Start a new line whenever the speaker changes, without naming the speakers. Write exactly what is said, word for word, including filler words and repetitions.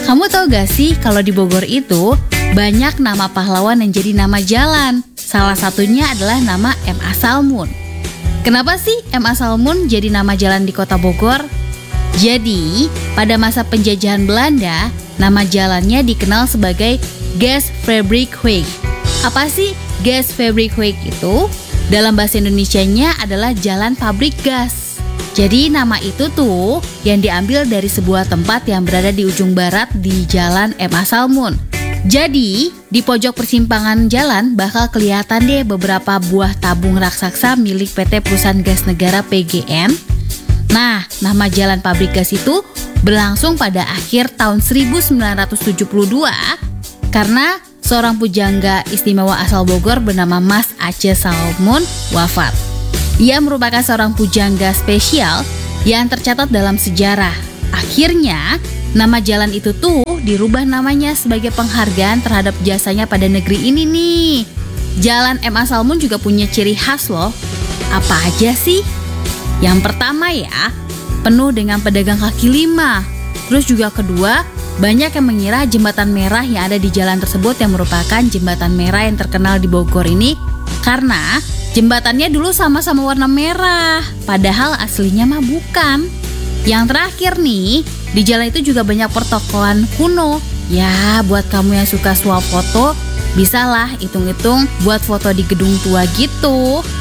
Kamu tahu gak sih kalau di Bogor itu banyak nama pahlawan yang jadi nama jalan. Salah satunya adalah nama M A Salmun. Kenapa sih M A Salmun jadi nama jalan di kota Bogor? Jadi, pada masa penjajahan Belanda, nama jalannya dikenal sebagai Gasfabriekweg. Apa sih Gasfabriekweg itu? Dalam bahasa Indonesianya adalah jalan pabrik gas. Jadi nama itu tuh yang diambil dari sebuah tempat yang berada di ujung barat di jalan M A Salmun. Jadi, di pojok persimpangan jalan bakal kelihatan deh beberapa buah tabung raksasa milik P T Perusahaan Gas Negara P G N. Nah, nama jalan pabrik gas itu berlangsung pada akhir tahun seribu sembilan ratus tujuh puluh dua karena seorang pujangga istimewa asal Bogor bernama Mas Aceh Salmun wafat. Ia merupakan seorang pujangga spesial yang tercatat dalam sejarah. Akhirnya, nama jalan itu tuh dirubah namanya sebagai penghargaan terhadap jasanya pada negeri ini nih. Jalan M A Salmun juga punya ciri khas loh. Apa aja sih? Yang pertama ya, penuh dengan pedagang kaki lima. Terus juga kedua, banyak yang mengira jembatan merah yang ada di jalan tersebut yang merupakan jembatan merah yang terkenal di Bogor ini karena jembatannya dulu sama-sama warna merah, padahal aslinya mah bukan. Yang terakhir nih, di jalan itu juga banyak pertokoan kuno. Ya, buat kamu yang suka swap foto, bisalah hitung-hitung buat foto di gedung tua gitu.